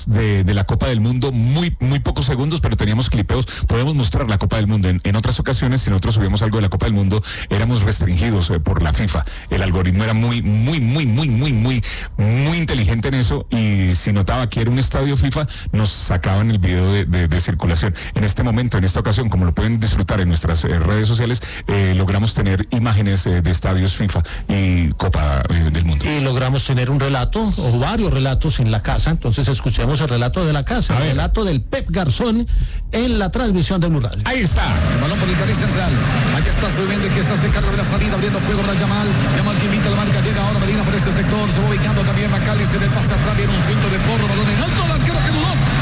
de la Copa del Mundo, muy pocos segundos, pero teníamos clipeos, podemos mostrar la Copa del Mundo. En otras ocasiones, si nosotros subíamos algo de la Copa del Mundo, éramos restringidos por la FIFA. El algoritmo era muy inteligente en eso, y si notaba que era un estadio FIFA, nos sacaban el video de circulación. En este momento, en esta ocasión, como lo pueden disfrutar en nuestras redes sociales, logramos tener imágenes de estadios FIFA y Copa del Mundo. Y logramos tener un relato, o varios relatos en la casa. Entonces escuchemos el relato de la casa, el relato del Pep Garzón en la transmisión de Blue Radio. Ahí está. El balón por el cariz central. Aquí está Zubimendi, que se hace cargo de la salida, abriendo juego para Yamal. Yamal que invita la marca, llega ahora Medina por ese sector. Se va ubicando también McAllister, el pase atrás, viene un centro de Porro, balón en alto, el arquero que dudó.